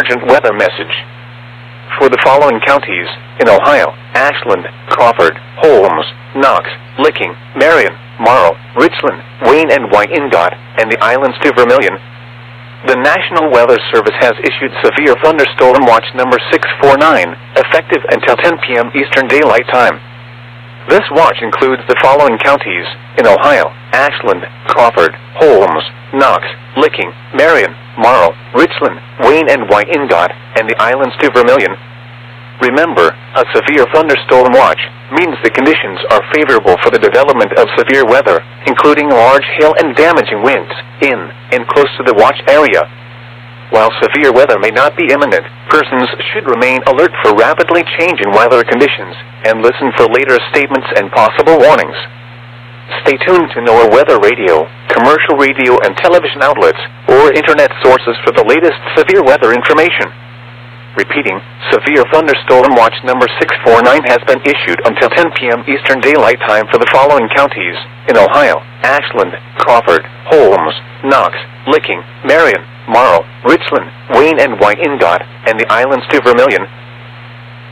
emergent weather message. For the following counties in Ohio: Ashland, Crawford, Holmes, Knox, Licking, Marion, Morrow, Richland, Wayne and Wyandotte, and the islands to Vermilion. The National Weather Service has issued severe thunderstorm watch number 649, effective until 10 p.m. Eastern Daylight Time. This watch includes the following counties in Ohio: Ashland, Crawford, Holmes, Knox, Licking, Marion, Morrow, Richland, Wayne and Wyandotte, and the islands to Vermilion. Remember, a severe thunderstorm watch means the conditions are favorable for the development of severe weather, including large hail and damaging winds, in and close to the watch area. While severe weather may not be imminent, persons should remain alert for rapidly changing weather conditions and listen for later statements and possible warnings. Stay tuned to NOAA Weather Radio, commercial radio and television outlets, or internet sources for the latest severe weather information. Repeating, severe thunderstorm watch number 649 has been issued until 10 p.m. Eastern Daylight Time for the following counties in Ohio: Ashland, Crawford, Holmes, Knox, Licking, Marion, Morrow, Richland, Wayne and Wyandotte, and the islands to Vermilion.